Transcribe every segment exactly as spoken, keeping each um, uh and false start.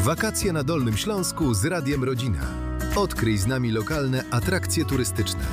Wakacje na Dolnym Śląsku z Radiem Rodzina. Odkryj z nami lokalne atrakcje turystyczne.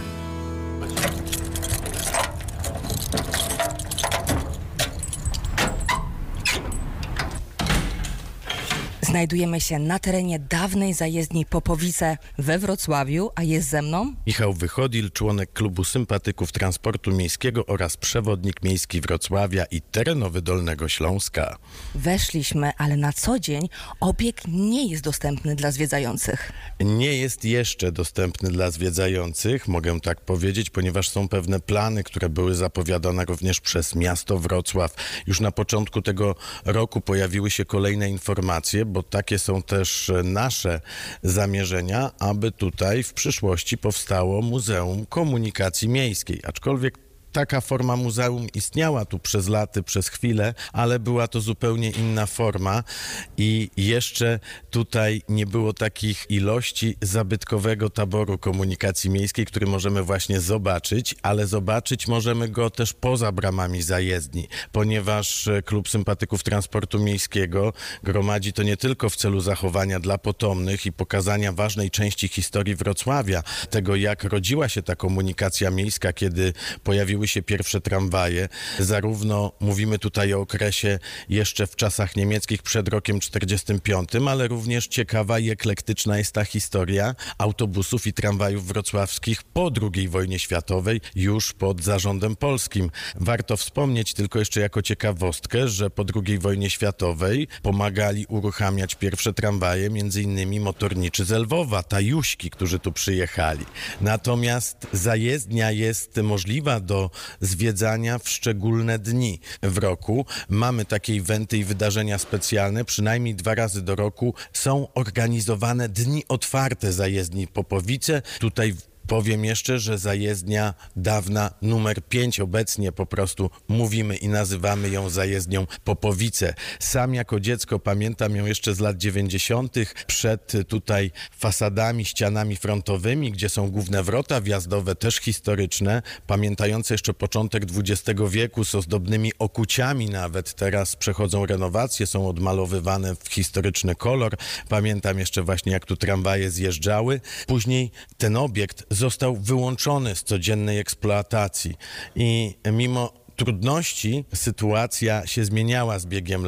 Znajdujemy się na terenie dawnej zajezdni Popowice we Wrocławiu, a jest ze mną Michał Wychodil, członek Klubu Sympatyków Transportu Miejskiego oraz przewodnik miejski Wrocławia i terenowy Dolnego Śląska. Weszliśmy, ale na co dzień obieg nie jest dostępny dla zwiedzających. Nie jest jeszcze dostępny dla zwiedzających, mogę tak powiedzieć, ponieważ są pewne plany, które były zapowiadane również przez miasto Wrocław. Już na początku tego roku pojawiły się kolejne informacje, bo takie są też nasze zamierzenia, aby tutaj w przyszłości powstało Muzeum Komunikacji Miejskiej, aczkolwiek taka forma muzeum istniała tu przez laty, przez chwilę, ale była to zupełnie inna forma i jeszcze tutaj nie było takich ilości zabytkowego taboru komunikacji miejskiej, który możemy właśnie zobaczyć, ale zobaczyć możemy go też poza bramami zajezdni, ponieważ Klub Sympatyków Transportu Miejskiego gromadzi to nie tylko w celu zachowania dla potomnych i pokazania ważnej części historii Wrocławia, tego jak rodziła się ta komunikacja miejska, kiedy pojawiły się pierwsze tramwaje. Zarówno mówimy tutaj o okresie jeszcze w czasach niemieckich przed rokiem czterdziestym piątym, ale również ciekawa i eklektyczna jest ta historia autobusów i tramwajów wrocławskich po drugiej wojnie światowej, już pod zarządem polskim. Warto wspomnieć tylko jeszcze jako ciekawostkę, że po drugiej wojnie światowej pomagali uruchamiać pierwsze tramwaje między innymi motorniczy z Lwowa, Tajuśki, którzy tu przyjechali. Natomiast zajezdnia jest możliwa do zwiedzania w szczególne dni w roku. Mamy takie eventy i wydarzenia specjalne. Przynajmniej dwa razy do roku są organizowane dni otwarte zajezdni Popowice. Tutaj powiem jeszcze, że zajezdnia dawna numer pięć obecnie po prostu mówimy i nazywamy ją zajezdnią Popowice. Sam jako dziecko pamiętam ją jeszcze z lat dziewięćdziesiątych przed tutaj fasadami, ścianami frontowymi, gdzie są główne wrota wjazdowe, też historyczne, pamiętające jeszcze początek dwudziestego wieku z ozdobnymi okuciami nawet. Teraz przechodzą renowacje, są odmalowywane w historyczny kolor. Pamiętam jeszcze właśnie jak tu tramwaje zjeżdżały. Później ten obiekt został wyłączony z codziennej eksploatacji i mimo trudności sytuacja się zmieniała z biegiem lat.